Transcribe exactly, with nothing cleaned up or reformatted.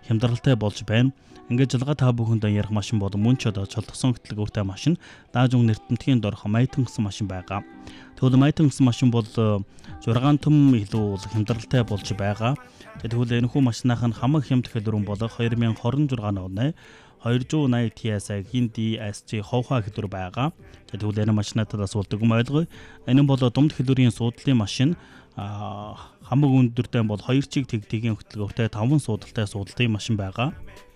хямдралтай болж байна. Ингээд жалгаа та бүхэнд ярих машин бол мөн ч одоо чулгасан хөтөлбөртэй машин даажун нэртэмтгийн дорх маятан гэсэн машин байгаа. Тэгвэл маятан гэсэн машин бол зургаан том илүү хямдралтай болж байгаа. Тэгвэл энэ хүү машинах нь хамаг хямд хэлбэрэн болох two thousand twenty-six оны two eighty ти эс I-гийн ди эс джи ховхаа хэлбэр байгаа. Тэгвэл энэ машинатад асуулдаг юм ойлгоё. Энэ бол дунд хэлбэрийн суудлын машин. Хамаг өндөртэй бол хоёр чиг тэгтгийн хөтөлбөртэй таван суудалтай суудалтын машин байгаа.